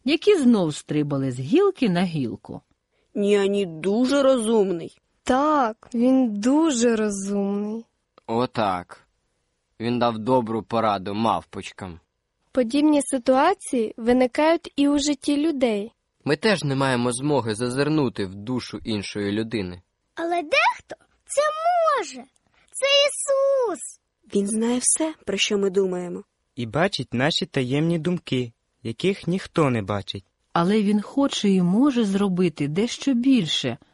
які знов стрибали з гілки на гілку. Няні дуже розумний. Так, він дуже розумний. Отак. Він дав добру пораду мавпочкам. Подібні ситуації виникають і у житті людей. Ми теж не маємо змоги зазирнути в душу іншої людини. Але дехто це може. Це Ісус. Він знає все, про що ми думаємо. І бачить наші таємні думки, яких ніхто не бачить. Але він хоче і може зробити дещо більше –